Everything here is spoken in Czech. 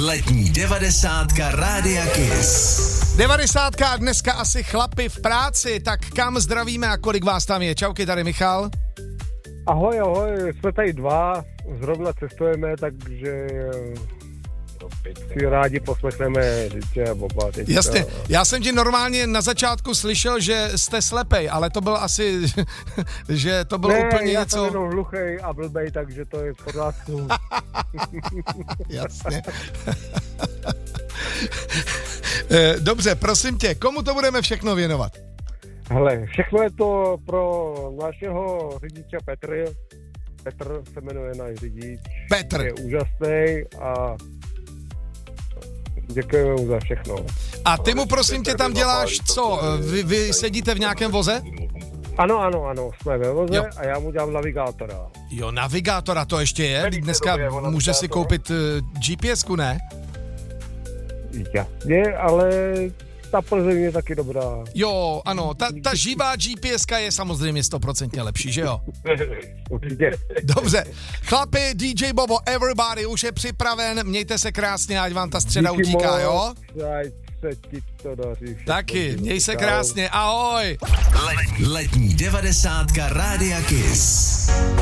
Letní 90 Rádia Kiss. 90 dneska asi chlapi v práci, tak kam zdravíme a kolik vás tam je? Čauky, tady Michal. Ahoj, jsme tady dva, zrovna cestujeme, takže si rádi poslechneme DJ Boba. Jasně, já jsem ti normálně na začátku slyšel, že jste slepej, ale to byl asi, že to bylo úplně já něco... jsem jenom hluchej a blbej, takže to je v pořádku. Jasně. Dobře, prosím tě, komu to budeme všechno věnovat? Hele, všechno je to pro našeho řidiče Petr. Petr se jmenuje náš řidič. Petr. Je úžasný a děkujeme mu za všechno. A ty mu prosím tě tam děláš co? Vy sedíte v nějakém voze? Ano, jsme ve voze Jo. a já mu dělám navigátora. Jo, navigátora to ještě je? Dneska může si koupit GPSku, ne? Jasně, ale ta Plzeň je taky dobrá. Jo, ano, ta živá GPSka je samozřejmě 100% lepší, že jo? Určitě. Dobře, chlapi, DJ Bobo, everybody už je připraven, mějte se krásně, ať vám ta středa Díky utíká, moc, jo? ať se ti to daří. Taky, měj se krásně, ahoj! Letní 90 Rádia Kiss.